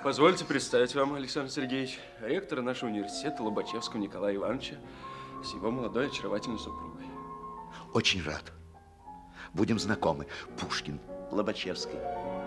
Позвольте представить вам, Александр Сергеевич, ректора нашего университета Лобачевского Николая Ивановича с его молодой очаровательной супругой. Очень рад. Будем знакомы. Пушкин, Лобачевский.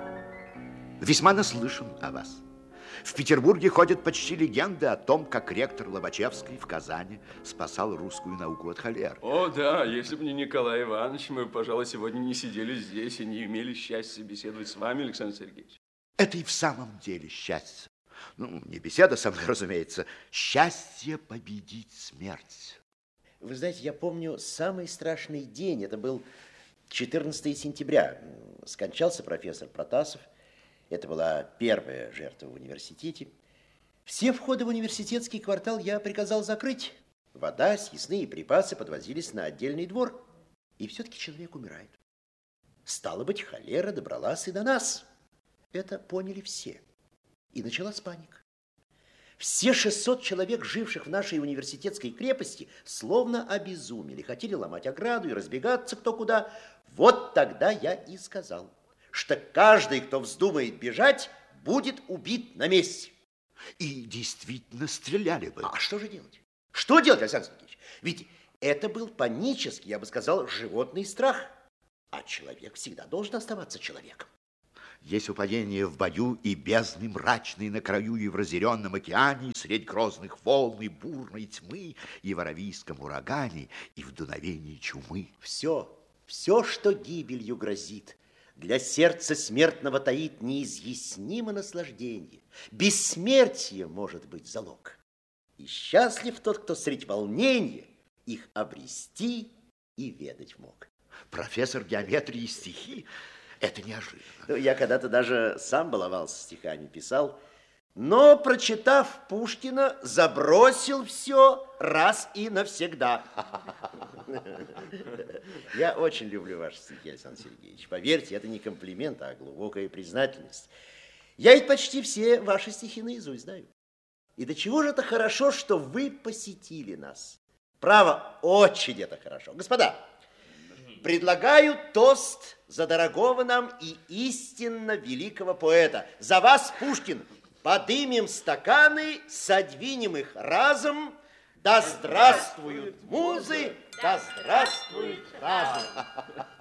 Весьма наслышан о вас. В Петербурге ходят почти легенды о том, как ректор Лобачевский в Казани спасал русскую науку от холеры. О, да, если бы не Николай Иванович, мы, пожалуй, сегодня не сидели здесь и не имели счастья беседовать с вами, Александр Сергеевич. Это и в самом деле счастье. Ну, не беседа со мной, разумеется. Счастье победить смерть. Вы знаете, я помню самый страшный день. Это был 14 сентября. Скончался профессор Протасов. Это была первая жертва в университете. Все входы в университетский квартал я приказал закрыть. Вода, съестные припасы подвозились на отдельный двор. И все-таки человек умирает. Стало быть, холера добралась и до нас. Это поняли все. И началась паника. Все 600 человек, живших в нашей университетской крепости, словно обезумели. Хотели ломать ограду и разбегаться кто куда. Вот тогда я и сказал, что каждый, кто вздумает бежать, будет убит на месте. И действительно стреляли бы. А что же делать? Что делать, Александр Сергеевич? Ведь это был панический, я бы сказал, животный страх. А человек всегда должен оставаться человеком. Есть упоение в бою и бездны мрачной на краю и в разъяренном океане, средь грозных волн и бурной тьмы, и в аравийском урагане, и в дуновении чумы. Все, что гибелью грозит, для сердца смертного таит неизъяснимо наслаждение. Бессмертие может быть залог. И счастлив тот, кто средь волнения их обрести и ведать мог. Профессор геометрии и стихи. Это неожиданно. Ну, я когда-то даже сам баловался стихами, писал, но, прочитав Пушкина, забросил все раз и навсегда. Я очень люблю ваши стихи, Александр Сергеевич. Поверьте, это не комплимент, а глубокая признательность. Я ведь почти все ваши стихи наизусть знаю. И до чего же это хорошо, что вы посетили нас. Право, очень это хорошо. Господа, предлагаю тост за дорогого нам и истинно великого поэта. За вас, Пушкин, подымем стаканы, содвинем их разом. Да здравствуют музы, да здравствует разум.